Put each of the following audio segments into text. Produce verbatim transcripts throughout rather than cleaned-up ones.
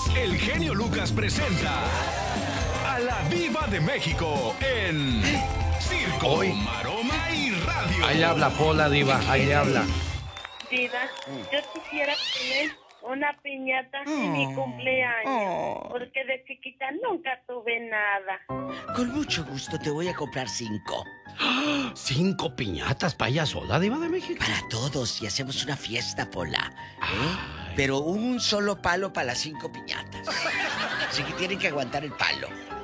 el genio Lucas presenta a la Diva de México en Circo, Hoy. Maroma y Radio. Ahí habla Pola, Diva, ahí habla. Diva, yo quisiera tener una piñata en mi cumpleaños, porque de chiquita nunca tuve nada. Con mucho gusto te voy a comprar cinco. Cinco piñatas para ella sola, Diva de México. Para todos y hacemos una fiesta, Pola. ¿eh? Pero un solo palo para las cinco piñatas. Así que tienen que aguantar el palo.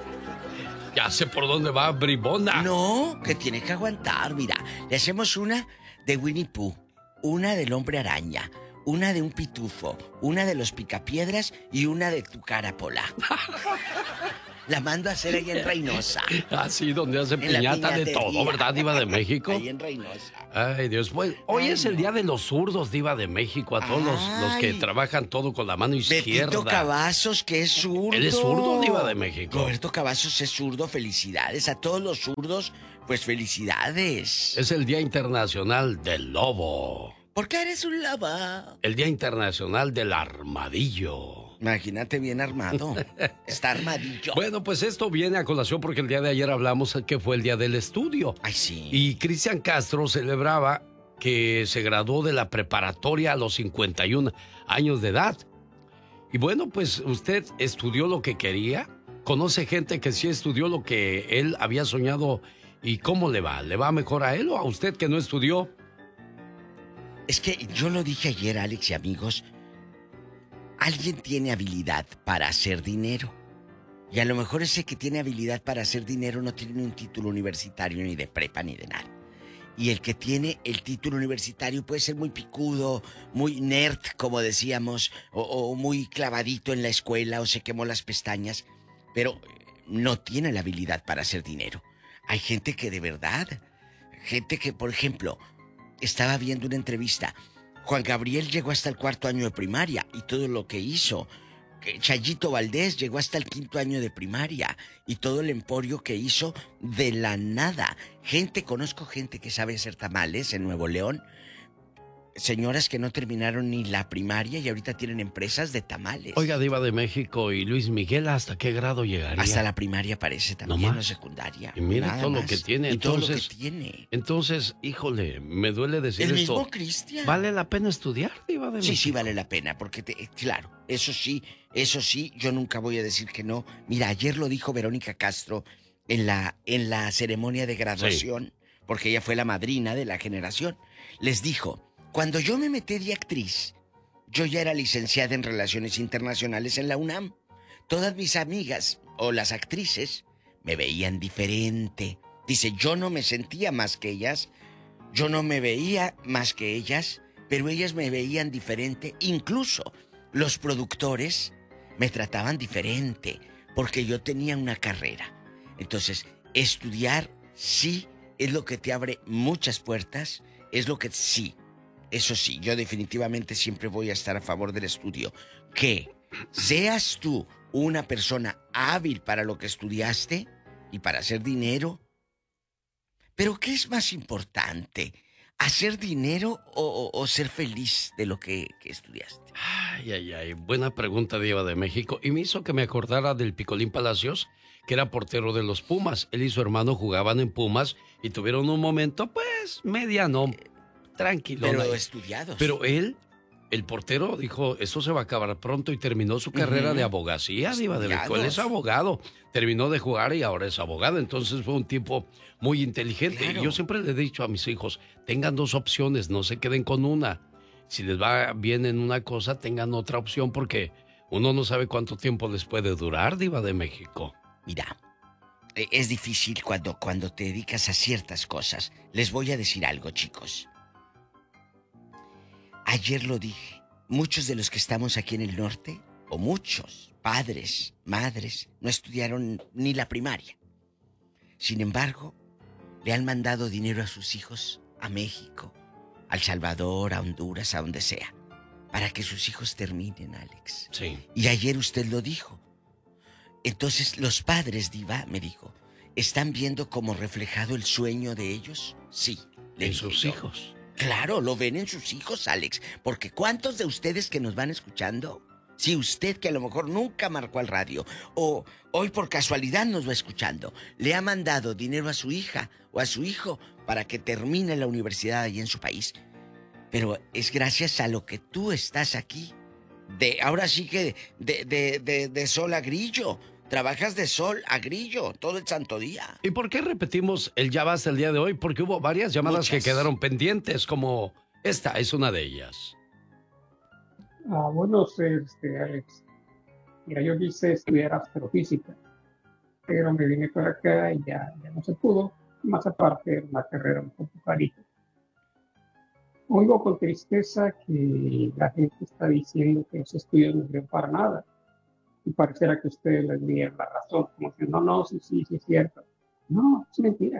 Ya sé por dónde va, bribona. No, que tiene que aguantar. Mira, le hacemos una de Winnie Pooh, una del Hombre Araña, una de un pitufo, una de los Picapiedras y una de tu cara, Pola. La mando a hacer ahí en Reynosa. Así, donde hace En la piñata de piñatería. todo, ¿verdad, Diva de México? Ahí en Reynosa. Ay, Dios. Pues, hoy Ay, es el no. día de los zurdos, Diva de México. A todos los, los que Ay. trabajan todo con la mano izquierda. Betito Cavazos, que es zurdo. Él es zurdo, Diva de México. Roberto Cavazos es zurdo, felicidades. A todos los zurdos, pues felicidades. Es el Día Internacional del Lobo. ¿Por qué eres un lobo? El Día Internacional del Armadillo. Imagínate bien armado. Está armadillo. Bueno, pues esto viene a colación porque el día de ayer hablamos que fue el Día del Estudio. Ay, sí. Y Cristian Castro celebraba que se graduó de la preparatoria a los cincuenta y un años de edad. Y bueno, pues usted estudió lo que quería. ¿Conoce gente que sí estudió lo que él había soñado? ¿Y cómo le va? ¿Le va mejor a él o a usted que no estudió? Es que yo lo dije ayer, Alex y amigos. Alguien tiene habilidad para hacer dinero. Y a lo mejor ese que tiene habilidad para hacer dinero no tiene un título universitario ni de prepa ni de nada. Y el que tiene el título universitario puede ser muy picudo, muy nerd, como decíamos, o, o muy clavadito en la escuela o se quemó las pestañas, pero no tiene la habilidad para hacer dinero. Hay gente que de verdad, gente que, por ejemplo, estaba viendo una entrevista. Juan Gabriel llegó hasta el cuarto año de primaria y todo lo que hizo. Chayito Valdés llegó hasta el quinto año de primaria y todo el emporio que hizo de la nada. Gente, conozco gente que sabe hacer tamales en Nuevo León. Señoras que no terminaron ni la primaria y ahorita tienen empresas de tamales. Oiga, Diva de México y Luis Miguel, ¿hasta qué grado llegaría? Hasta la primaria parece también, ¿No no, más? secundaria. Y mira nada todo lo más. que tiene. Y Entonces, todo lo que tiene. Entonces, híjole, me duele decir El esto. mismo Cristian. ¿Vale la pena estudiar, Diva de Sí, México? sí vale la pena, porque te, claro, eso sí, eso sí, yo nunca voy a decir que no. Mira, ayer lo dijo Verónica Castro en la, en la ceremonia de graduación, sí, porque ella fue la madrina de la generación. Les dijo, cuando yo me metí de actriz, yo ya era licenciada en Relaciones Internacionales en la UNAM. Todas mis amigas, o las actrices, me veían diferente. Dice, yo no me sentía más que ellas, yo no me veía más que ellas, pero ellas me veían diferente. Incluso los productores me trataban diferente porque yo tenía una carrera. Entonces, estudiar sí es lo que te abre muchas puertas, es lo que sí, eso sí, yo definitivamente siempre voy a estar a favor del estudio. Que seas tú una persona hábil para lo que estudiaste y para hacer dinero. Pero ¿qué es más importante? ¿Hacer dinero o, o, o ser feliz de lo que, que estudiaste? Ay, ay, ay, buena pregunta, Diva de México. Y me hizo que me acordara del Picolín Palacios, que era portero de los Pumas. Él y su hermano jugaban en Pumas y tuvieron un momento, pues, mediano, tranquilo. Pero estudiados. Pero él, el portero, dijo, esto se va a acabar pronto y terminó su carrera uh-huh. de abogacía, Diva de México. Él es abogado, terminó de jugar y ahora es abogado. Entonces fue un tipo muy inteligente. Claro. Y yo siempre le he dicho a mis hijos, tengan dos opciones, no se queden con una. Si les va bien en una cosa, tengan otra opción porque uno no sabe cuánto tiempo les puede durar, Diva de México. Mira, es difícil cuando, cuando te dedicas a ciertas cosas. Les voy a decir algo, chicos. Ayer lo dije, muchos de los que estamos aquí en el norte, o muchos padres, madres, no estudiaron ni la primaria. Sin embargo, le han mandado dinero a sus hijos a México, a El Salvador, a Honduras, a donde sea, para que sus hijos terminen, Alex. Sí. Y ayer usted lo dijo. Entonces, los padres, Diva, me dijo, ¿están viendo como reflejado el sueño de ellos? Sí. En sus yo. hijos. Claro, lo ven en sus hijos, Alex. Porque ¿cuántos de ustedes que nos van escuchando Si usted, que a lo mejor nunca marcó al radio, o hoy por casualidad nos va escuchando, le ha mandado dinero a su hija o a su hijo para que termine la universidad allí en su país, pero es gracias a lo que tú estás aquí. De, ahora sí que de, de, de, de sol a grillo. Trabajas de sol a grillo todo el santo día. ¿Y por qué repetimos el ya basta el día de hoy? Porque hubo varias llamadas Muchas. que quedaron pendientes, como esta es una de ellas. Ah, bueno, este, Alex. Mira, yo quise estudiar astrofísica, pero me vine para acá y ya, ya no se pudo. Más aparte, era una carrera un poco carita. Oigo con tristeza que la gente está diciendo que los estudios no sirven para nada. Y pareciera que ustedes les dieron la razón, como que no, no, sí, sí, sí es cierto. No, es mentira.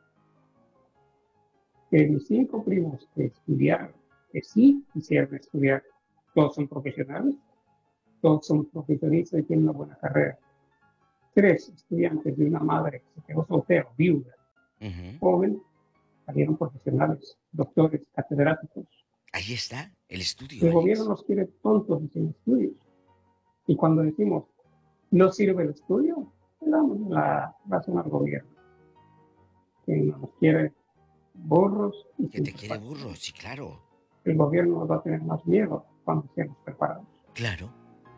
Que mis cinco primos que estudiaron, que sí quisieron estudiar, todos son profesionales, todos son profesionistas y tienen una buena carrera. Tres estudiantes de una madre que se quedó soltera, viuda, uh-huh. joven, salieron profesionales, doctores, catedráticos. Ahí está el estudio. El Alex. Gobierno nos quiere tontos y sin estudios. Y cuando decimos, no sirve el estudio, le damos la razón al gobierno. Que nos quiere burros. Y que te quiere burros, sí, claro. El gobierno nos va a tener más miedo cuando estemos preparados. Claro.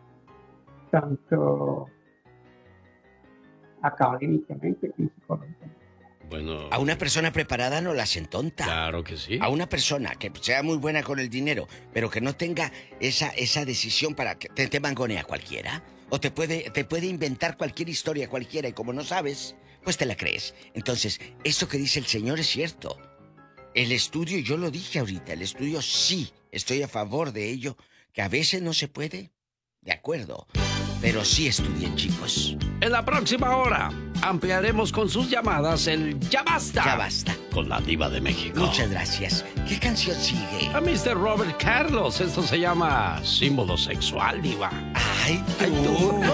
Tanto académicamente como psicológicamente. Bueno, a una persona preparada no la hacen tonta. Claro que sí. A una persona que sea muy buena con el dinero, pero que no tenga esa, esa decisión para que te, te mangonea cualquiera. O te puede, te puede inventar cualquier historia cualquiera y como no sabes, pues te la crees. Entonces, esto que dice el señor es cierto. El estudio, yo lo dije ahorita, el estudio sí, estoy a favor de ello, que a veces no se puede, de acuerdo. Pero sí estudien, chicos. En la próxima hora ampliaremos con sus llamadas el Ya Basta. Ya Basta. Con la Diva de México. Muchas gracias. ¿Qué canción sigue? A mister Robert Carlos. Esto se llama Símbolo Sexual, Diva. Ay, tú. Ay, tú.